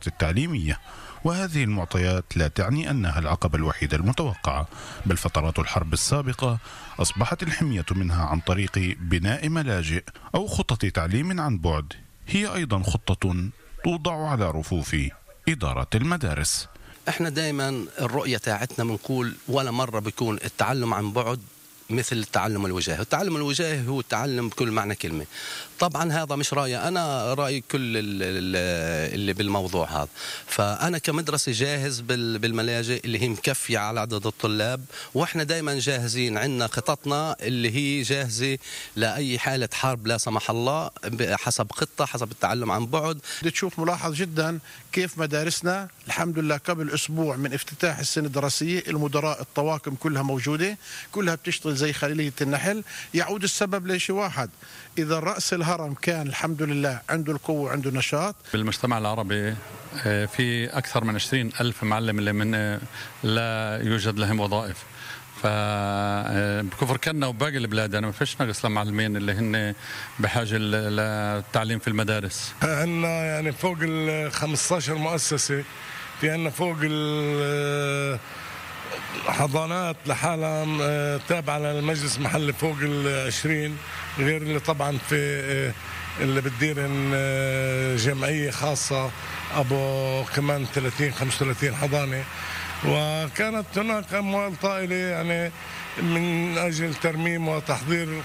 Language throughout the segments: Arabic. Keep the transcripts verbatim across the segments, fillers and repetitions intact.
الأنشطة التعليمية، وهذه المعطيات لا تعني أنها العقبة الوحيدة المتوقعة، بل فترات الحرب السابقة أصبحت الحمية منها عن طريق بناء ملاجئ أو خطة تعليم عن بعد هي أيضا خطة توضع على رفوف إدارة المدارس. احنا دائما الرؤية تاعتنا بنقول ولا مرة بيكون التعلم عن بعد مثل التعلم الوجاهي. التعلم الوجاهي هو التعلم بكل معنى كلمة. طبعا هذا مش رأيي أنا، رأي كل اللي بالموضوع هذا. فأنا كمدرسة جاهز بالملاجئ اللي هي مكفية على عدد الطلاب، وإحنا دايما جاهزين، عندنا خططنا اللي هي جاهزة لأي حالة حرب لا سمح الله، حسب خطة، حسب التعلم عن بعد. تشوف ملاحظ جدا كيف مدارسنا الحمد لله قبل أسبوع من افتتاح السنة الدراسية المدراء الطواقم كلها موجودة، كلها بتشتغل زي خليلية النحل. يعود السبب لشيء واحد، إذا رأس الهرم كان الحمد لله عنده القوة وعنده نشاط. بالمجتمع العربي في أكثر من عشرين ألف معلم اللي من لا يوجد لهم وظائف، فبكفر كنا وباقي البلاد أنا ما فيش نقص للمعلمين اللي هن بحاجة للتعليم في المدارس. عندنا يعني فوق ال خمسة عشر مؤسسة، في عندنا فوق ال حضانات لحالها تابعة للمجلس المحلي فوق العشرين، غير اللي طبعا في اللي بتدير جمعية خاصة أبو كمان ثلاثين خمسة وثلاثين حضانة. وكانت هناك أموال طائلة يعني من أجل ترميم وتحضير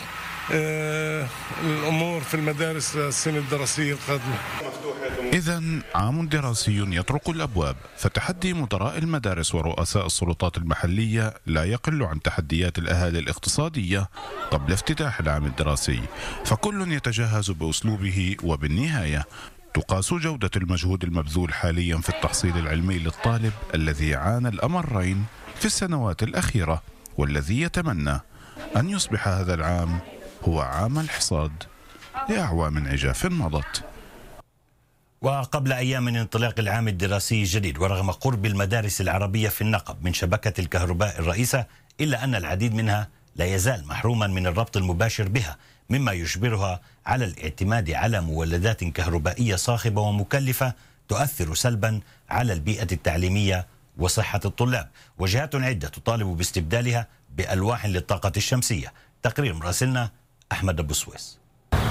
الأمور في المدارس السنة الدراسية القادمة. إذن عام دراسي يطرق الأبواب، فتحدي مدراء المدارس ورؤساء السلطات المحلية لا يقل عن تحديات الأهالي الاقتصادية قبل افتتاح العام الدراسي، فكل يتجهز بأسلوبه، وبالنهاية تقاس جودة المجهود المبذول حاليا في التحصيل العلمي للطالب الذي عانى الأمرين في السنوات الأخيرة، والذي يتمنى أن يصبح هذا العام هو عام الحصاد لأعوام عجاف مضت. وقبل أيام من انطلاق العام الدراسي الجديد، ورغم قرب المدارس العربية في النقب من شبكة الكهرباء الرئيسة، إلا أن العديد منها لا يزال محروما من الربط المباشر بها، مما يجبرها على الاعتماد على مولدات كهربائية صاخبة ومكلفة تؤثر سلبا على البيئة التعليمية وصحة الطلاب، وجهات عدة تطالب باستبدالها بألواح للطاقة الشمسية. تقرير مراسلنا أحمد أبو سويس.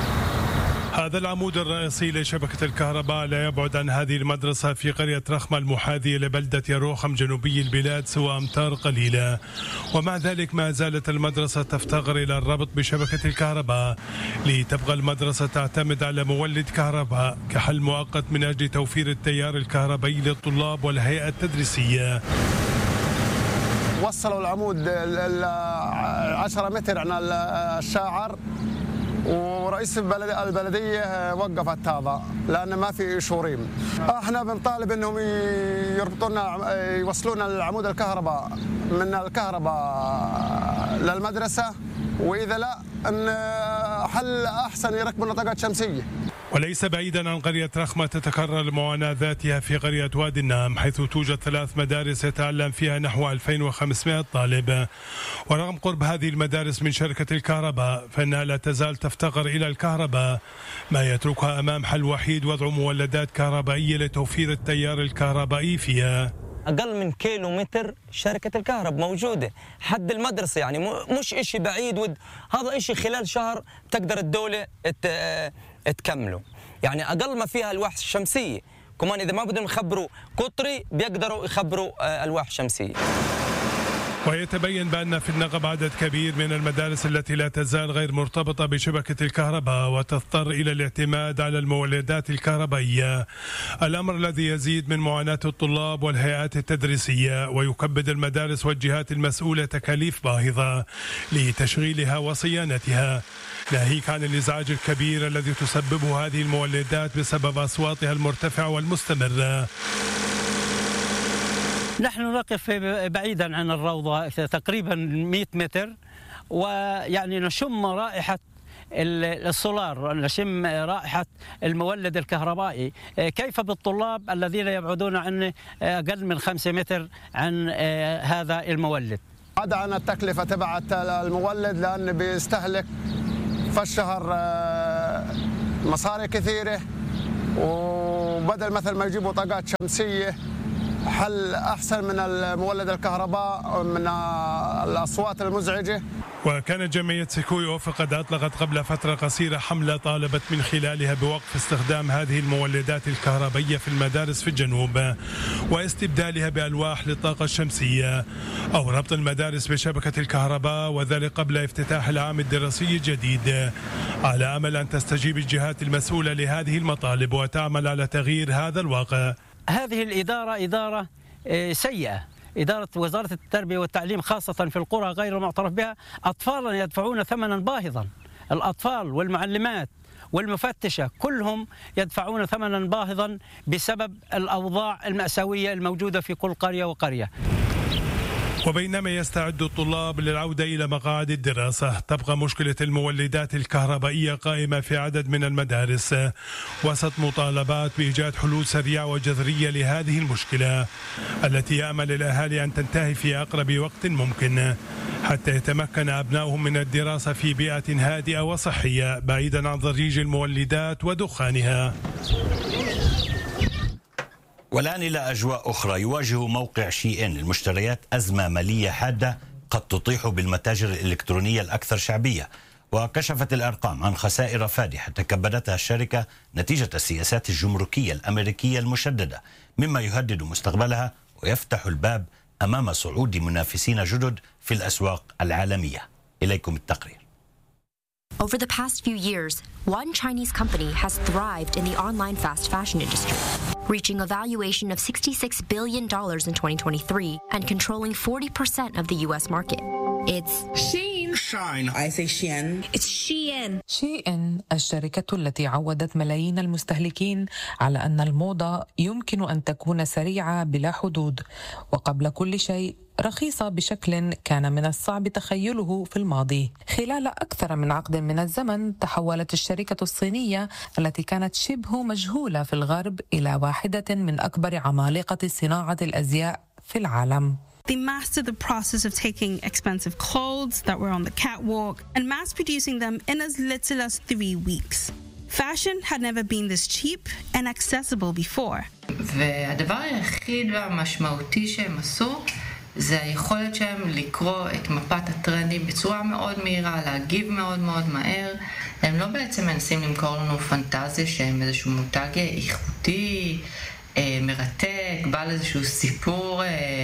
هذا العمود الرئيسي لشبكة الكهرباء لا يبعد عن هذه المدرسة في قرية رخمة المحاذية لبلدة يروخم جنوبي البلاد سوى أمتار قليلة، ومع ذلك ما زالت المدرسة تفتقر إلى الربط بشبكة الكهرباء، لتبقى المدرسة تعتمد على مولد كهرباء كحل مؤقت من أجل توفير التيار الكهربائي للطلاب والهيئة التدريسية. وصلوا العمود عشرة متر عن الشاعر، ورئيس البلدية وقفت هذا لأن ما في شوريم. احنا بنطالب انهم يربطونا يوصلونا العمود الكهرباء من الكهرباء للمدرسة، وإذا لا ان حل أحسن يركبوا طاقات شمسية. وليس بعيدا عن قرية رخمة تتكرر المعاناة ذاتها في قرية وادي النعم، حيث توجد ثلاث مدارس يتعلم فيها نحو ألفين وخمسمائة طالب، ورغم قرب هذه المدارس من شركة الكهرباء فإنها لا تزال تفتقر إلى الكهرباء، ما يتركها أمام حل وحيد وضع مولدات كهربائية لتوفير التيار الكهربائي فيها. أقل من كيلو متر شركة الكهرباء موجودة حد المدرسة، يعني مش إشي بعيد، ود هذا إشي خلال شهر تقدر الدولة تكمله، يعني أقل ما فيها ألواح شمسية. كمان إذا ما بدهم يخبروا قطري بيقدروا يخبروا ألواح شمسية. ويتبين بأن في النقب عدد كبير من المدارس التي لا تزال غير مرتبطة بشبكة الكهرباء وتضطر إلى الاعتماد على المولدات الكهربائية، الأمر الذي يزيد من معاناة الطلاب والهيئات التدريسية، ويكبد المدارس والجهات المسؤولة تكاليف باهظة لتشغيلها وصيانتها، ناهيك عن الإزعاج الكبير الذي تسببه هذه المولدات بسبب أصواتها المرتفعة والمستمرة. نحن نقف بعيدا عن الروضة تقريبا مئة متر، ويعني نشم رائحة السولار، نشم رائحة المولد الكهربائي. كيف بالطلاب الذين يبعدون عن أقل من خمسة متر عن هذا المولد؟ عدا عن التكلفة تبعت المولد لأنه بيستهلك في الشهر مصاري كثيرة، وبدل مثل ما يجيبوا طاقات شمسية حل أحسن من المولد الكهرباء من الأصوات المزعجة. وكانت جمعية سيكويو فقد أطلقت قبل فترة قصيرة حملة طالبت من خلالها بوقف استخدام هذه المولدات الكهربائية في المدارس في الجنوب واستبدالها بألواح للطاقة الشمسية أو ربط المدارس بشبكة الكهرباء، وذلك قبل افتتاح العام الدراسي الجديد، على أمل أن تستجيب الجهات المسؤولة لهذه المطالب وتعمل على تغيير هذا الواقع. هذه الإدارة إدارة سيئة، إدارة وزارة التربية والتعليم خاصة في القرى غير المعترف بها. أطفالا يدفعون ثمنا باهظا، الأطفال والمعلمات والمفتشة كلهم يدفعون ثمنا باهظا بسبب الأوضاع المأساوية الموجودة في كل قرية وقرية. وبينما يستعد الطلاب للعودة إلى مقاعد الدراسة، تبقى مشكلة المولدات الكهربائية قائمة في عدد من المدارس وسط مطالبات بإيجاد حلول سريعة وجذرية لهذه المشكلة التي يأمل الأهالي أن تنتهي في أقرب وقت ممكن حتى يتمكن أبنائهم من الدراسة في بيئة هادئة وصحية بعيدا عن ضجيج المولدات ودخانها. والآن إلى أجواء أخرى. يواجه موقع شي إن للمشتريات أزمة مالية حادة قد تطيح بالمتاجر الإلكترونية الأكثر شعبية، وكشفت الأرقام عن خسائر فادحة تكبدتها الشركة نتيجة السياسات الجمركية الأمريكية المشددة، مما يهدد مستقبلها ويفتح الباب أمام صعود منافسين جدد في الأسواق العالمية. إليكم التقرير. Over the past few years, one Chinese company has thrived in the online fast fashion industry, reaching a valuation of sixty-six billion dollars in twenty twenty-three and controlling forty percent of the U S market. It's Shein. Shine. I say Shein. It's Shein. Shein الشركة التي عودت ملايين المستهلكين على أن الموضة يمكن أن تكون سريعة بلا حدود، وقبل كل شيء رخيصة بشكل كان من الصعب تخيله في الماضي. خلال أكثر من عقد من الزمن تحولت الشركة الصينية التي كانت شبه مجهولة في الغرب إلى واحدة من أكبر عمالقة صناعة الأزياء في العالم. They mastered the process of taking expensive clothes that were on the catwalk and mass producing them in as little as three weeks. Fashion had never been this cheap and accessible before. והדבר היחיד והמשמעותי שהם עשו זה היכולת שלהם לקרוא את מפת הטרנדים בצורה מאוד מהירה, להגיב מאוד מאוד מהר. הם לא בעצם מנסים למכור לנו פנטזיה שהם איזשהו מותג איכותי, מרתק, בעל איזשהו סיפור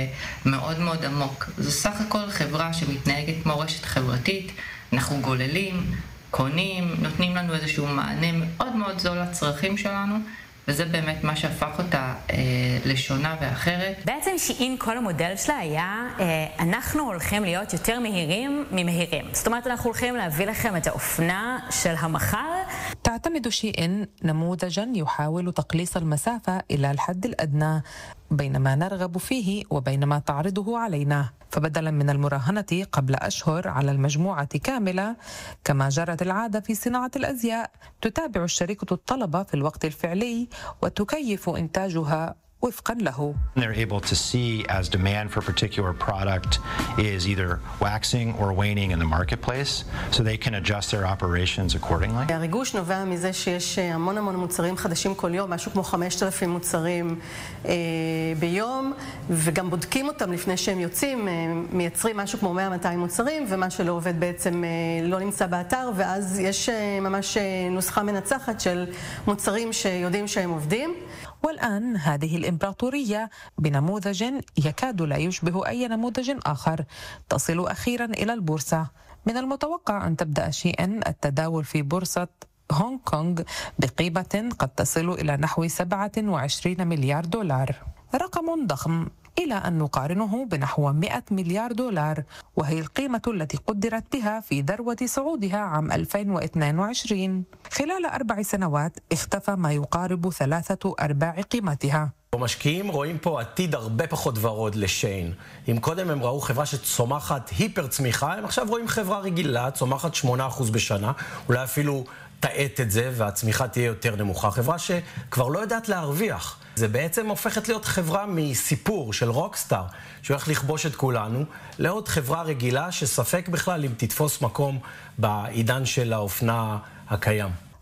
מאוד מאוד עמוק. זו סך הכל חברה שמתנהגת כמו רשת חברתית. אנחנו גוללים, קונים, נותנים לנו איזשהו מענה מאוד מאוד זול לצרכים שלנו, וזה באמת מה שהפך אותה אה, לשונה ואחרת. בעצם שאין כל המודל שלה היה, אה, אנחנו הולכים להיות יותר מהירים ממהירים. זאת אומרת, אנחנו הולכים להביא לכם את האופנה של המחר. تعتمد شيئين نموذجا يحاول تقليص المسافة إلى الحد الأدنى بين ما نرغب فيه وبين ما تعرضه علينا. فبدلا من المراهنة قبل أشهر على المجموعة كاملة كما جرت العادة في صناعة الأزياء، تتابع الشركة الطلب في الوقت الفعلي وتكيف إنتاجها وفقا له. They're able to see as demand for a particular product is either waxing or waning in the marketplace, so they can adjust their operations accordingly. הריגוש נובע מזה שיש המון המון מוצרים חדשים כל יום, משהו כמו חמשת אלפים מוצרים אה, ביום, וגם בודקים אותם לפני שהם יוצאים, אה, מייצרים משהו כמו מאה מאתיים מוצרים, ומה שלא עובד בעצם אה, לא נמצא באתר, ואז יש אה, ממש אה, נוסחה מנצחת של מוצרים שיודעים שהם עובדים. والآن هذه الإمبراطورية بنموذج يكاد لا يشبه أي نموذج آخر تصل أخيرا إلى البورصة. من المتوقع أن تبدأ شيئا التداول في بورصة هونغ كونغ بقيمة قد تصل إلى نحو سبعة وعشرين مليار دولار، رقم ضخم إلى أن نقارنه بنحو مئة مليار دولار، وهي القيمة التي قدرت بها في ذروة صعودها عام ألفين واثنين وعشرين. خلال أربع سنوات اختفى ما يقارب ثلاثة أرباع قيمتها. המשקיעים רואים פה עתיד הרבה פחות ורוד לשיין. אם קודם הם ראו חברה שצומחת היפר צמיחה, הם עכשיו רואים חברה רגילה, צומחת שמונה אחוז בשנה, אולי אפילו תעט את זה והצמיחה תהיה יותר נמוכה. חברה שכבר לא יודעת להרוויח. זה בעצם הופכת להיות חברה מסיפור של רוקסטאר, שהולך לכבוש את כולנו, לעוד חברה רגילה שספק בכלל אם תתפוס מקום בעידן של האופנה הקיים.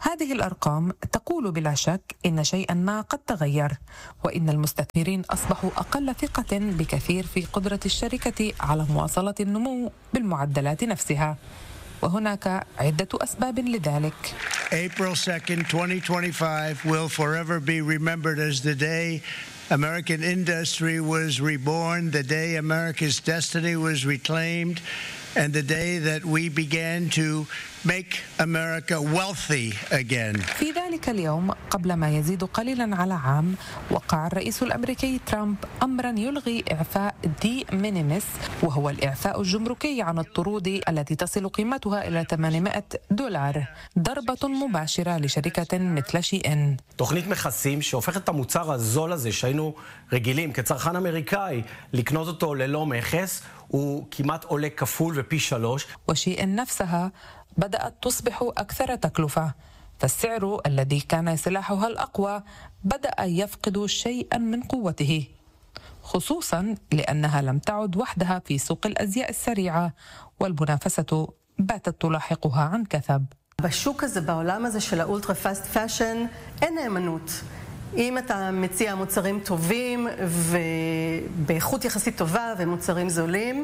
هذه الأرقام تقول بلا شك إن شيئا ما قد تغير، وإن المستثمرين أصبحوا أقل ثقة بكثير في قدرة الشركة على مواصلة النمو بالمعدلات نفسها، وهناك عدة أسباب لذلك. April second, twenty twenty-five will forever be remembered as the day American industry was reborn, the day America's destiny was reclaimed, and the day that we began to make America wealthy again. في ذلك اليوم قبل ما يزيد قليلا على عام، وقع الرئيس الأمريكي ترامب أمرا يلغي إعفاء دي مينيمس، وهو الإعفاء الجمركي عن الطرود التي تصل قيمتها إلى ثمانمائة דולר, ضربة مباشرة לשריקת مثل שי אן. תוכנית מכסים שהופכת את המוצר הזול הזה שהיינו רגילים כצרכן אמריקאי לקנות אותו ללא מכס, הוא כמעט עולה כפול ופי שלוש. وشي أن نفسها بدأت تصبح أكثر تكلفة، فالسعر الذي كان سلاحها الأقوى بدأ يفقد شيئا من قوته، خصوصا لأنها لم تعد وحدها في سوق الأزياء السريعة، والمنافسة باتت تلاحقها عن كثب. בשוק הזה, בעולם הזה של האולטרה פאסט פאשן, אין נאמנות. אם אתה מציע מוצרים טובים ובאיכות יחסית טובה ומוצרים זולים,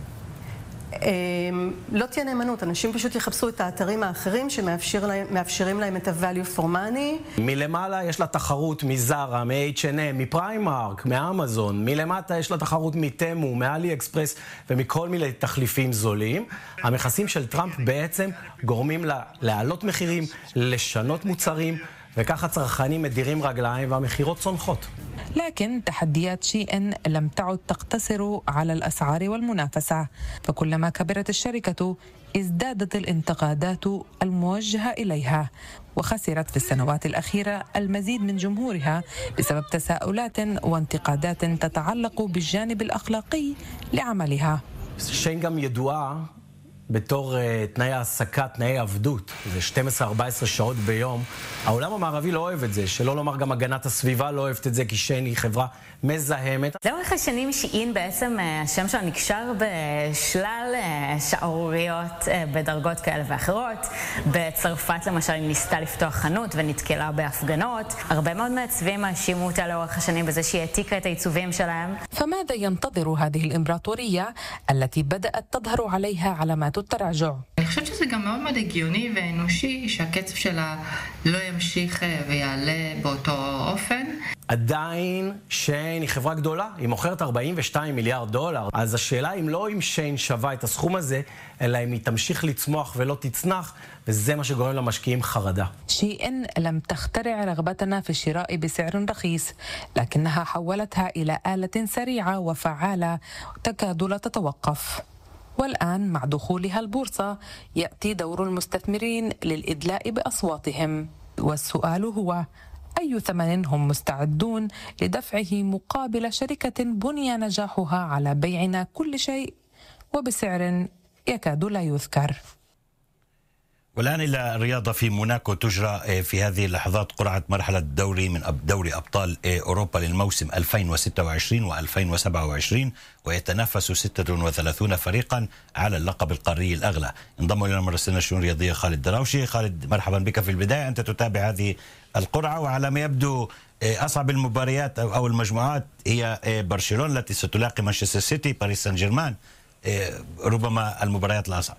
לא תהיה נאמנות. אנשים פשוט יחפשו את האתרים האחרים שמאפשרים להם את ה-value for money. מלמעלה יש לה תחרות מזרה, מ-אייץ' אנד אם, מפריימרק, מאמזון. מלמטה יש לה תחרות מתמו, מאלי אקספרס ומכל מיני תחליפים זולים. המכסים של טראמפ בעצם גורמים לה להעלות מחירים, לשנות מוצרים, וככה צרכנים מדירים רגליים והמחירות צונחות. لكن تحديات شي إن لم تعد تقتصر على الأسعار والمنافسة، فكلما كبرت الشركة ازدادت الانتقادات الموجهة إليها، وخسرت في السنوات الأخيرة المزيد من جمهورها بسبب تساؤلات وانتقادات تتعلق بالجانب الأخلاقي لعملها. שיין גם ידועה בתור uh, תנאי העסקה, תנאי עבדות. זה שתים עשרה ארבע עשרה שעות ביום. העולם המערבי לא אוהב את זה, שלא לומר גם הגנת הסביבה לא אוהבת את זה, כי שיין היא חברה מזהמת. לאורך השנים שיין בעצם, השם שלה נקשר בשלל שערוריות בדרגות כאלה ואחרות. בצרפת למשל היא ניסתה לפתוח חנות ונתקלה בהפגנות. הרבה מאוד מעצבים האשימו אותה לאורך השנים בזה שהיא העתיקה את העיצובים שלהם. فماذا ينتظر هذه الإمبراطورية التي بدأت تظهر عليها علامات التراجع؟ אני חושבת שזה גם מאוד מאוד הגיוני ואנושי שהקצב שלה לא ימשיך ויעלה באותו אופן. עדיין שיין היא חברה גדולה, היא מוכרת ארבעים ושניים מיליארד דולר. אז השאלה אם לא אם שיין שווה את הסכום הזה, אלא אם היא תמשיך לצמוח ולא תצנח, וזה מה שגורם למשקיעים חרדה. شي إن لم تخترع رغبتنا في الشراء بسعر رخيص، لكنها حولتها إلى آلة سريعة وفعالة تكاد لا تتوقف. والآن مع دخولها البورصة يأتي دور المستثمرين للإدلاء بأصواتهم، والسؤال هو أي ثمن هم مستعدون لدفعه مقابل شركة بني نجاحها على بيعنا كل شيء وبسعر يكاد لا يذكر. والآن إلى الرياضة. في موناكو تجرى في هذه اللحظات قرعة مرحلة الدوري من دوري أبطال أوروبا للموسم ألفين وستة وعشرين وألفين وسبعة وعشرين، ويتنافس ستة وثلاثين فريقا على اللقب القاري الأغلى. انضم إلينا مراسلنا الشؤون الرياضية خالد دراوشي. خالد، مرحبا بك. في البداية أنت تتابع هذه القرعة، وعلى ما يبدو أصعب المباريات أو المجموعات هي برشلونة التي ستلاقي مانشستر سيتي، باريس سان جيرمان، ربما المباريات الأصعب.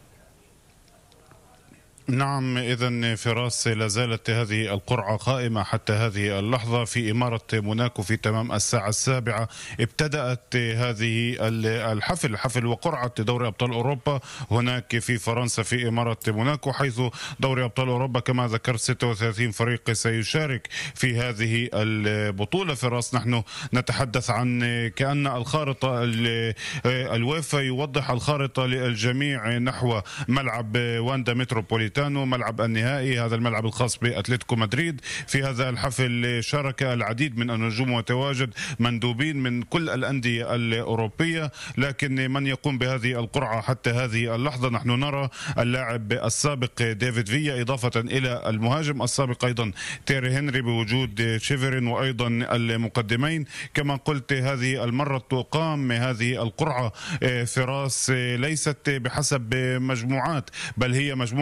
نعم، إذن فراس لا زالت هذه القرعة قائمة حتى هذه اللحظة في إمارة موناكو في تمام الساعة السابعة. ابتدأت هذه الحفل حفل وقرعة دوري أبطال أوروبا هناك في فرنسا في إمارة موناكو، حيث دوري أبطال أوروبا كما ذكرت ستة وثلاثين فريق سيشارك في هذه البطولة. فراس، نحن نتحدث عن كأن الخارطة الويفا يوضح الخارطة للجميع نحو ملعب واندا متروبوليتانو، ملعب النهائي، هذا الملعب الخاص بأتلتيكو مدريد. في هذا الحفل شارك العديد من النجوم وتواجد مندوبين من كل الأندية الأوروبية، لكن من يقوم بهذه القرعة حتى هذه اللحظة نحن نرى اللاعب السابق ديفيد فيا، إضافة إلى المهاجم السابق أيضا تيري هنري، بوجود شيفرين وأيضا المقدمين. كما قلت هذه المرة تقام هذه القرعة فراس ليست بحسب مجموعات، بل هي مجموعة واحدة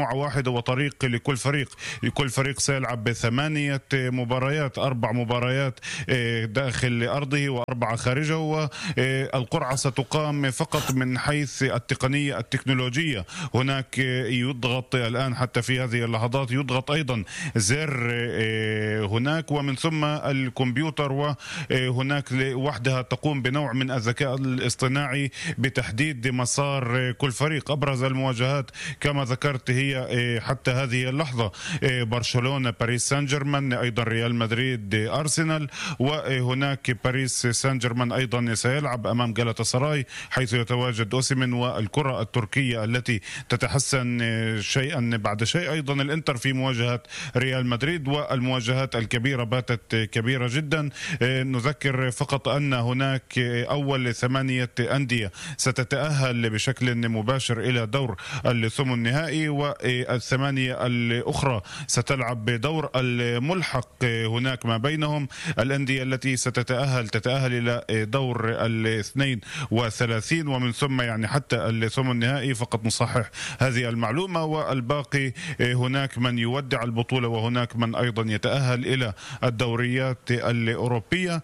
واحدة وطريق لكل فريق. كل فريق سيلعب بثمانية مباريات، أربع مباريات داخل أرضه وأربعة خارجه، والقرعة ستقام فقط من حيث التقنية التكنولوجية. هناك يضغط الآن حتى في هذه اللحظات يضغط أيضا زر هناك، ومن ثم الكمبيوتر، وهناك وحدها تقوم بنوع من الذكاء الاصطناعي بتحديد مسار كل فريق. أبرز المواجهات كما ذكرت هي حتى هذه اللحظة برشلونة باريس سان جيرمان، أيضا ريال مدريد أرسنال، وهناك باريس سان جيرمان أيضا سيلعب أمام جالاتا سراي حيث يتواجد أوسيمين، والكرة التركية التي تتحسن شيئا بعد شيء. أيضا الإنتر في مواجهة ريال مدريد، والمواجهات الكبيرة باتت كبيرة جدا. نذكر فقط أن هناك أول ثمانية أندية ستتأهل بشكل مباشر إلى دور الثمن النهائي، والثمانية الأخرى ستلعب بدور الملحق هناك ما بينهم. الأندية التي ستتأهل تتأهل إلى دور الاثنين وثلاثين، ومن ثم يعني حتى الثمن النهائي فقط نصحح هذه المعلومة. والباقي هناك من يودع البطولة، وهناك من أيضا يتأهل إلى الدوريات الأوروبية.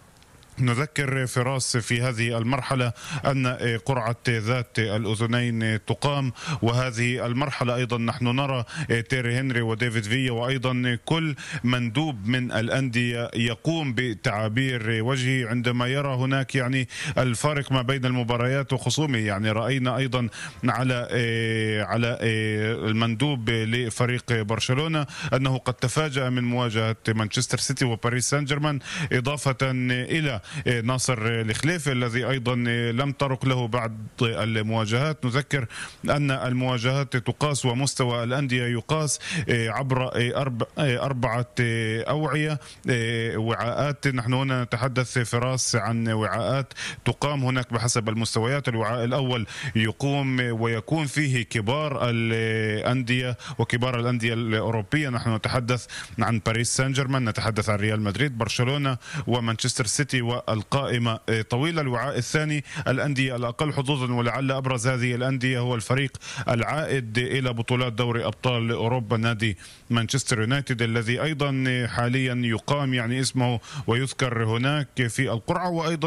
نذكر فراس في هذه المرحلة أن قرعة ذات الأذنين تقام، وهذه المرحلة أيضا نحن نرى تيري هنري وديفيد فيا وأيضا كل مندوب من الأندية يقوم بتعابير وجهه عندما يرى هناك يعني الفارق ما بين المباريات وخصومه. يعني رأينا أيضا على على المندوب لفريق برشلونة أنه قد تفاجأ من مواجهة مانشستر سيتي وباريس سان جيرمان، إضافة إلى ناصر الخليفي الذي أيضا لم ترق له بعد المواجهات. نذكر أن المواجهات تقاس ومستوى الأندية يقاس عبر أربعة أوعية وعاءات. نحن هنا نتحدث فراس عن وعاءات تقام هناك بحسب المستويات. الوعاء الأول يقوم ويكون فيه كبار الأندية وكبار الأندية الأوروبية. نحن نتحدث عن باريس سان جيرمان، نتحدث عن ريال مدريد، برشلونة ومانشستر سيتي، والقائمة طويلة. الوعاء الثاني الأندية الأقل حظوظا، ولعل أبرز هذه الأندية هو الفريق العائد إلى بطولات دوري أبطال أوروبا نادي مانشستر يونايتد، الذي أيضا حاليا يقام يعني اسمه ويذكر هناك في القرعة. وأيضا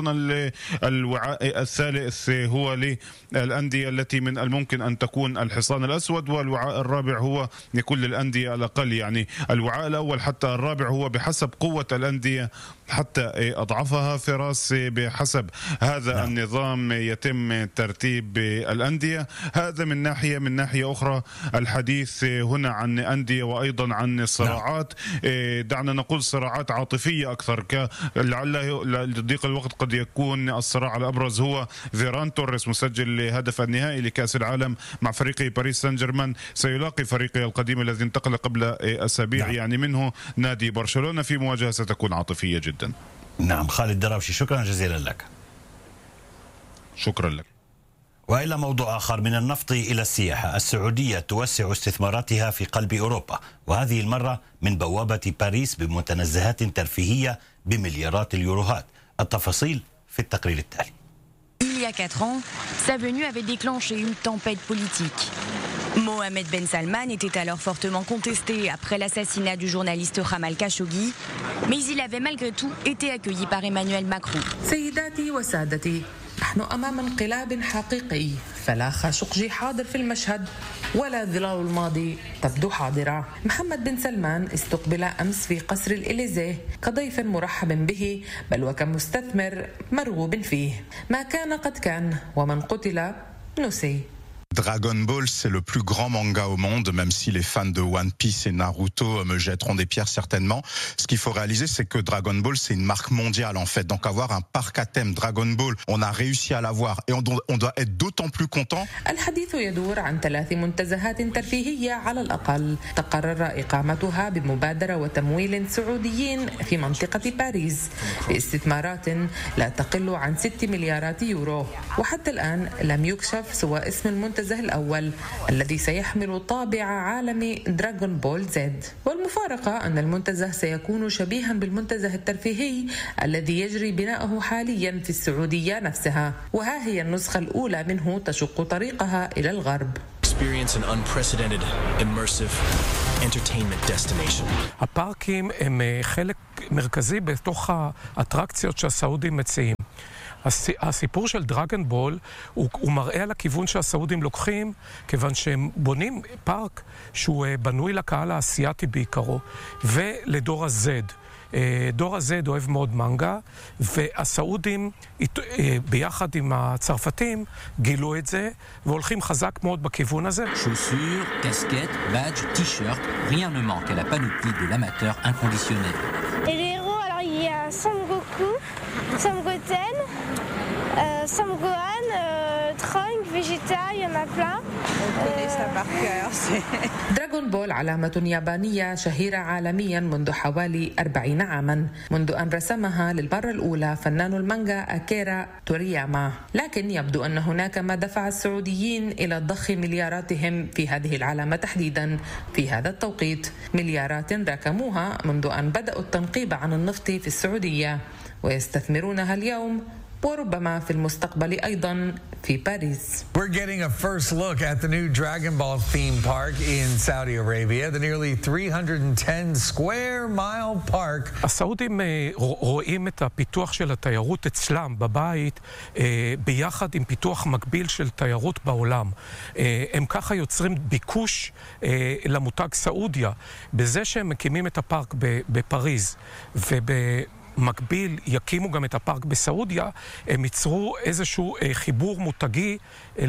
الوعاء الثالث هو للأندية التي من الممكن أن تكون الحصان الأسود، والوعاء الرابع هو لكل الأندية الأقل. يعني الوعاء الأول حتى الرابع هو بحسب قوة الأندية حتى أضعفها فراس، بحسب هذا نعم. النظام يتم ترتيب الأندية. هذا من ناحية. من ناحية أخرى الحديث هنا عن أندية وأيضا عن صراعات، نعم. دعنا نقول صراعات عاطفية أكثر، لعل لضيق الوقت قد يكون الصراع الأبرز هو فيران توريس مسجل هدف النهائي لكأس العالم مع فريقه باريس سان جيرمان، سيلاقي فريقه القديم الذي انتقل قبل أسابيع نعم. يعني منه نادي برشلونة، في مواجهة ستكون عاطفية جدا. نعم خالد دراوشي، شكرا جزيلا لك. شكرا لك. وإلى موضوع آخر، من النفط إلى السياحة. السعودية توسع استثماراتها في قلب أوروبا، وهذه المرة من بوابة باريس بمتنزهات ترفيهية بمليارات اليوروهات. التفاصيل في التقرير التالي. Il y a quatre ans, sa venue avait déclenché une tempête politique. Mohamed Ben Salman était alors fortement contesté après l'assassinat du journaliste Jamal Khashoggi, mais il avait malgré tout été accueilli par Emmanuel Macron. سيداتي وسادتي، نحن أمام انقلاب حقيقي، فلا خاشقجي حاضر في المشهد ولا ظلال الماضي تبدو حاضرة. محمد بن سلمان استقبل أمس في قصر الإليزيه كضيف مرحب به، بل وكمستثمر مرغوب فيه. ما كان قد كان، ومن قتل نسي. Dragon Ball, c'est le plus grand manga au monde, même si les fans de One Piece et Naruto me jetteront des pierres certainement. Ce qu'il faut réaliser, c'est que Dragon Ball, c'est une marque mondiale en fait. Donc avoir un parc à thème Dragon Ball, on a réussi à l'avoir et on doit, on doit être d'autant plus content. الحديث يدور عن ثلاث منتزهات ترفيهية على الأقل تقرر إقامتها بمبادرة وتمويل سعوديين في منطقة باريس باستثمارات لا تقل عن ستة مليارات يورو، وحتى الآن لم يكشف سوى اسم المنتزه الأول الذي سيحمل طابع عالمي دراغون بول زد. والمفارقة أن المنتزه سيكون شبيها بالمنتزه الترفيهي الذي يجري بناؤه حاليا في السعودية نفسها، وها هي النسخة الأولى منه تشق طريقها إلى الغرب. experience an unprecedented, immersive entertainment destination. הפארקים הם חלק מרכזי בתוך האטרקציות שהסעודים מציעים. הסיפור של דרגון בול הוא, הוא מראה על הכיוון שהסעודים לוקחים, כיוון שהם בונים פארק שהוא בנוי לקהל האסייתי בעיקרו, ולדור ה-Z. דור ה-Z אוהב מאוד מנגה, והסעודים ביחד עם הצרפתים גילו את זה, והולכים חזק מאוד בכיוון הזה. Chaussures, casquettes, badges, t-shirts, rien ne manque à la panoplie de l'amateur inconditionnel. Et les héros, alors il y a Son Goku, Son Goten, euh, Son Gohan, euh, Trunks, Vegeta, il y en a plein. دراغون بول علامة يابانية شهيرة عالميا منذ حوالي أربعين عاما، منذ أن رسمها للمرة الأولى فنان المانجا أكيرا تورياما. لكن يبدو أن هناك ما دفع السعوديين إلى ضخ ملياراتهم في هذه العلامة تحديدا في هذا التوقيت، مليارات راكموها منذ أن بدأوا التنقيب عن النفط في السعودية ويستثمرونها اليوم وربما في المستقبل أيضا في باريس. We're getting a first look at the new Dragon Ball theme park in Saudi Arabia, the nearly three hundred ten square mile park. הסעודים רואים את הפיתוח של התיירות אצלם בבית ביחד עם פיתוח מקביל של תיירות בעולם. הם ככה יוצרים ביקוש למותג סעודיה, בזה שהם מקימים את הפארק בפריז וב מקביל יקימו גם את הפארק בסעודיה, הם ייצרו איזשהו חיבור מותגי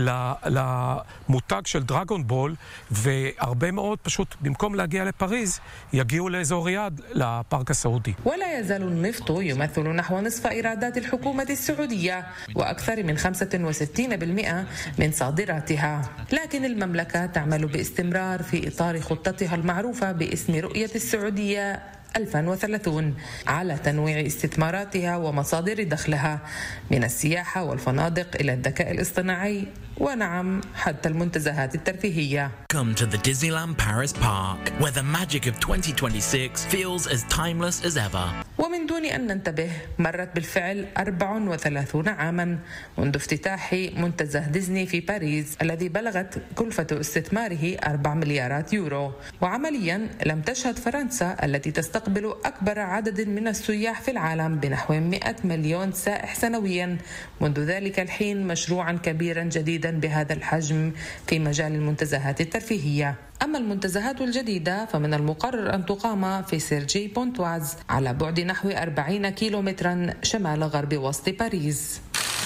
למותג של דרגון בול, והרבה מאוד פשוט במקום להגיע לפריז יגיעו לאזור ריאד לפארק הסעודי. ولا يزال النفط يمثل نحو نصف إيرادات الحكومة السعودية وأكثر من خمسة وستين بالمئة من صادراتها، لكن المملكة تعمل باستمرار في إطار خطتها المعروفة باسم رؤية السعودية ألف وثلاثين على تنويع استثماراتها ومصادر دخلها من السياحة والفنادق إلى الذكاء الاصطناعي ونعم حتى المنتزهات الترفيهية. Come to the Disneyland Paris Park, where the magic of twenty twenty-six feels as timeless as ever. ومن دون أن ننتبه مرت بالفعل أربع وثلاثين عاما منذ افتتاح منتزه ديزني في باريس الذي بلغت كلفة استثماره أربع مليارات يورو، وعمليا لم تشهد فرنسا التي تستقبل أكبر عدد من السياح في العالم بنحو مئة مليون سائح سنويا منذ ذلك الحين مشروعا كبيرا جديدا بهذا الحجم في مجال المنتزهات الترفيهية. أما المنتزهات الجديدة فمن المقرر أن تقام في سيرجي بونتواز على بعد نحو أربعين كيلومترا شمال غرب وسط باريس.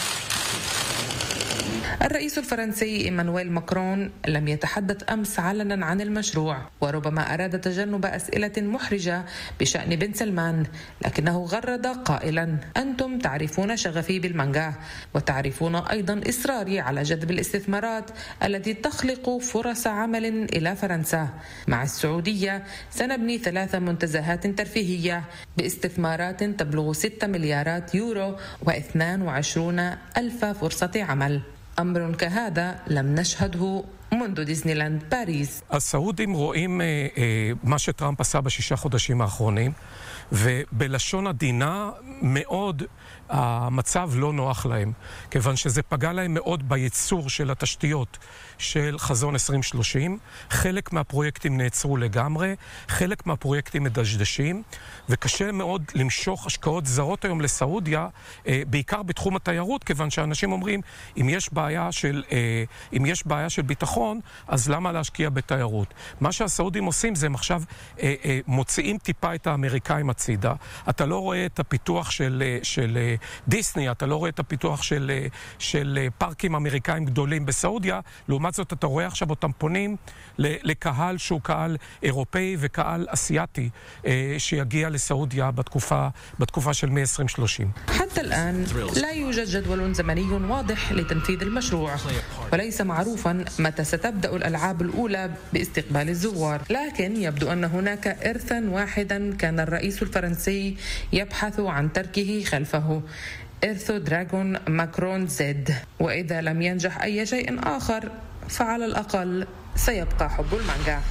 الرئيس الفرنسي إيمانويل ماكرون لم يتحدث أمس علنا عن المشروع، وربما أراد تجنب أسئلة محرجة بشأن بن سلمان، لكنه غرد قائلا: أنتم تعرفون شغفي بالمانجا، وتعرفون أيضا إصراري على جذب الاستثمارات التي تخلق فرص عمل إلى فرنسا. مع السعودية سنبني ثلاث منتزهات ترفيهية باستثمارات تبلغ ستة مليارات يورو واثنان وعشرون ألف فرصة عمل. أمر كهذا لم نشهده منذ דיסנילנד פריז. הסעודים רואים אה, אה, מה שטראמפ עשה בשישה חודשים האחרונים, ובלשון עדינה מאוד המצב לא נוח להם, כיוון שזה פגע להם מאוד בייצור של התשתיות של חזון עשרים שלושים. חלק מהפרויקטים נעצרו לגמרי, חלק מהפרויקטים מדשדשים, וקשה מאוד למשוך השקעות זרות היום לסעודיה, בעיקר בתחום התיירות, כיוון שאנשים אומרים, אם יש בעיה של, אם יש בעיה של ביטחון, אז למה להשקיע בתיירות? מה שהסעודים עושים זה הם עכשיו מוציאים טיפה את האמריקאים הצידה. אתה לא רואה את הפיתוח של, של דיסני, אתה לא רואה את הפיתוח של, של פארקים אמריקאים גדולים בסעודיה, לעומת זאת אתה רואה עכשיו אותם פונים לקהל שהוא קהל אירופאי וקהל אסיאטי שיגיע לסעודיה בתקופה, בתקופה של מאה עשרים שלושים. حتى الآن لا يوجد جدول زمني واضح لتنفيذ المشروع، وليس معروفا متى ستبدأ الألعاب الأولى باستقبال الزوار، لكن يبدو أن هناك إرثا واحدا كان الرئيس الفرنسي يبحث عن تركه خلفه، إرث دراغون ماكرون زد، وإذا لم ينجح أي شيء آخر فعلى الأقل سيبقى حب المانجا.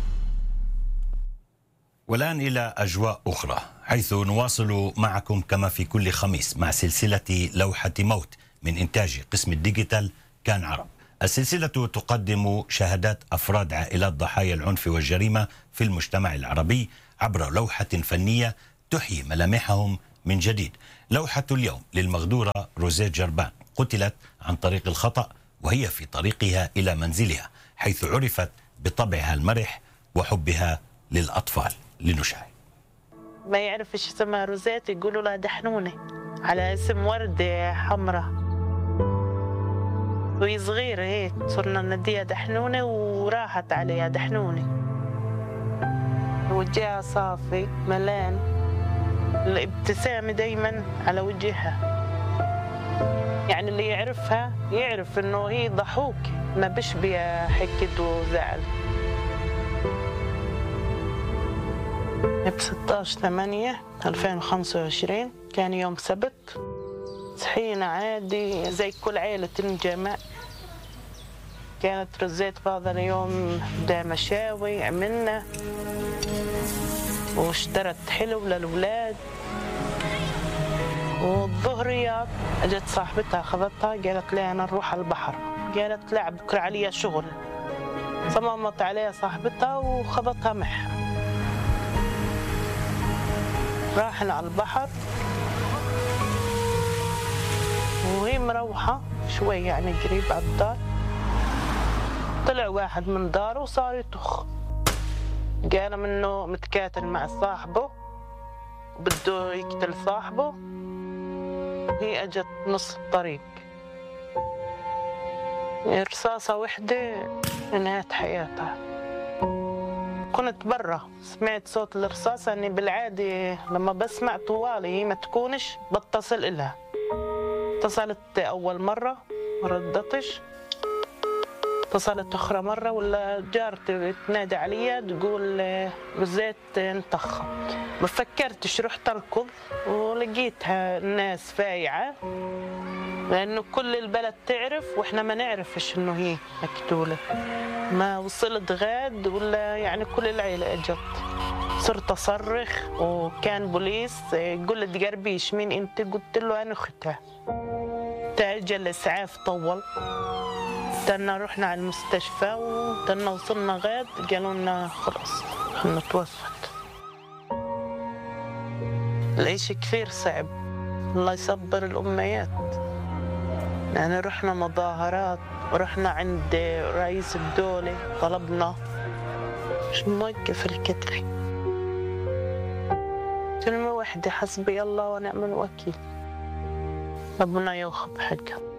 والآن إلى أجواء أخرى، حيث نواصل معكم كما في كل خميس مع سلسلة لوحة موت من إنتاج قسم الديجيتال كان عرب. السلسلة تقدم شهادات أفراد عائلات ضحايا العنف والجريمة في المجتمع العربي عبر لوحة فنية تحيي ملامحهم من جديد. لوحة اليوم للمغدورة روزيت جربان، قتلت عن طريق الخطأ وهي في طريقها إلى منزلها، حيث عرفت بطبعها المرح وحبها للأطفال. لنشاهد. ما يعرف ايش اسمها روزيت يقولوا لها دحنونة على اسم وردة حمراء، وهي صغيرة هيك صرنا نديها دحنونة وراحت عليها دحنونة. وجهها صافي ملان، الابتسامة دايما على وجهها، يعني اللي يعرفها يعرف انه هي ضحوك ما بش بيها حكد وزعل. ب ستة عشر ثمانية ألفين وخمسة وعشرين كان يوم سبت، صحينا عادي زي كل عائلة الجماعة. كانت روزيت بهذا اليوم بدها مشاوي، عملنا واشترت حلو للأولاد. والظهريات اجت صاحبتها خذتها قالت لها انا نروح على البحر، قالت لا بكره عليها شغل، صممت عليها صاحبتها وخذتها معها. راحنا على البحر وهي مروحة شوي يعني قريب على الدار، طلع واحد من داره وصار يطخ، قال منه متكاتل مع صاحبه وبده يقتل صاحبه. هي اجت نص الطريق، رصاصة وحدة انهت حياتها. كنت برا سمعت صوت الرصاصة، اني بالعادة لما بسمع طوالي هي ما تكونش بتصل إلها. اتصلت أول مرة ما ردتش، اتصلت أخرى مرة ولا جارتي تنادي عليا تقول روزيت انطخت. ما فكرتش، رحت أركض ولقيتها الناس فايعة، لأنه كل البلد تعرف وإحنا ما نعرفش إنه هي مقتولة. ما وصلت غاد ولا يعني كل العيلة اجت، صرت أصرخ وكان بوليس يقول لي تقربيش مين أنت؟ قلت له أنا أختها. تأجل الإسعاف طول، تنا رحنا على المستشفى وتنا وصلنا غاد قالوا لنا خلاص إنه توفت. العيش كثير صعب، الله يصبر الأميات. يعني رحنا مظاهرات ورحنا عند رئيس الدولة طلبنا مش موقف القتل. كلمة واحدة حسبي الله ونعم الوكيل، ربنا ياخذ حقها.